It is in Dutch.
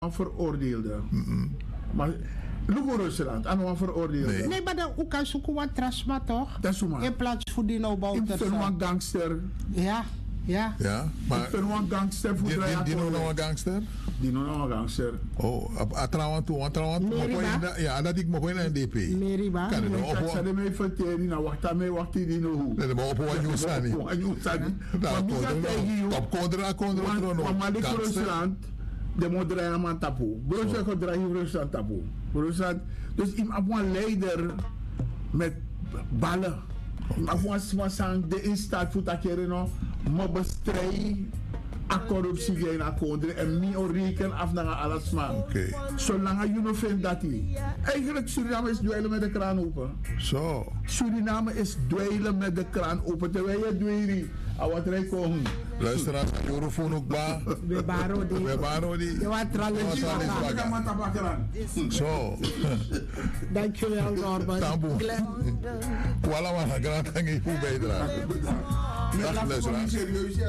veroordeelde. Maar Lugo restaurant, aan een veroordeelde. Nee, maar dan kan zoeken wat trasma toch? Dat is maar. In plaats van die nou Ik vind een gangster. Ja. Ja, maar... Ik vind een gangster voor die nog een gangster? Die nog een gangster. Oh, trouwens toe, ja, dat ik me gewoon in DP. Meriba. Kan het nog op? Ik zal hem even vertellen, nou wacht die nog hoe. Nee, maar op een nieuw staan niet. Op een nieuw staan niet. Maar wie gaat tegen jou? Op contra. Maar die restaurant, de moet draaien aan tapu. Broer gaat draaien restaurant tapu. Dus iemand een leider met ballen. Maar de instaat voor dat keer nog, maar bestrijden aan corruptie in Kondre en niet rekenen af naar alles man. Zolang je nog vindt dat hij. Eigenlijk Suriname is dweilen met de kraan open. Zo. Suriname is dweilen met de kraan open. Terwijl je dweilen, wat rij komen. Luisteraars, Eurofoon ook ba. We baro die. Je wat tralens Zo. Dankjewel Norbert. Tamboe. Kuala Wana, graag aan je bijdrage. Dag luisteraars.